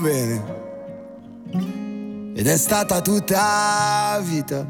bene, ed è stata tutta vita.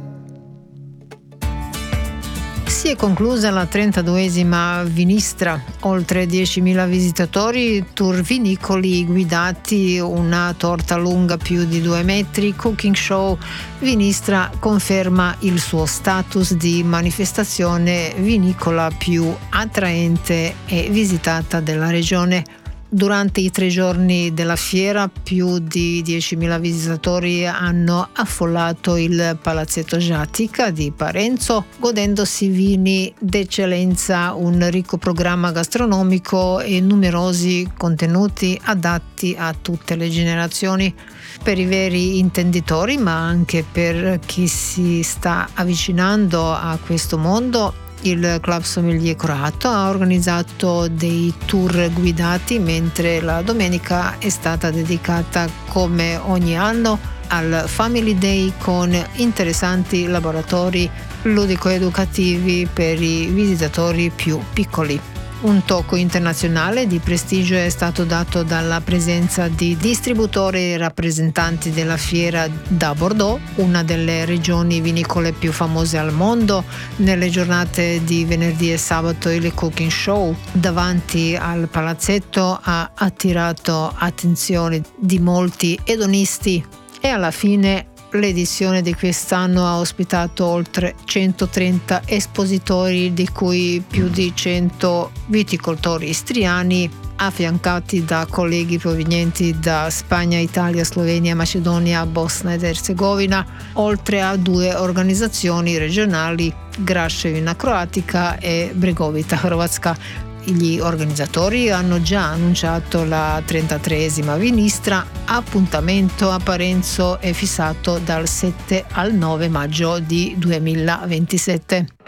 Si è conclusa la 32esima Vinistra, oltre 10.000 visitatori, tour vinicoli guidati, una torta lunga più di 2 metri, cooking show. Vinistra conferma il suo status di manifestazione vinicola più attraente e visitata della regione. Durante i 3 giorni della fiera più di 10.000 visitatori hanno affollato il Palazzetto Giatica di Parenzo, godendosi vini d'eccellenza, un ricco programma gastronomico e numerosi contenuti adatti a tutte le generazioni. Per i veri intenditori, ma anche per chi si sta avvicinando a questo mondo, il Club Sommelier Croato ha organizzato dei tour guidati, mentre la domenica è stata dedicata, come ogni anno, al Family Day con interessanti laboratori ludico-educativi per i visitatori più piccoli. Un tocco internazionale di prestigio è stato dato dalla presenza di distributori e rappresentanti della fiera da Bordeaux, una delle regioni vinicole più famose al mondo. Nelle giornate di venerdì e sabato il cooking show davanti al palazzetto ha attirato attenzione di molti edonisti e alla fine l'edizione di quest'anno ha ospitato oltre 130 espositori, di cui più di 100 viticoltori istriani, affiancati da colleghi provenienti da Spagna, Italia, Slovenia, Macedonia, Bosnia ed Erzegovina, oltre a 2 organizzazioni regionali, Graševina Croatica e Bregovita Hrvatska. Gli organizzatori hanno già annunciato la 33esima Vinistra. Appuntamento a Parenzo è fissato dal 7 al 9 maggio di 2027.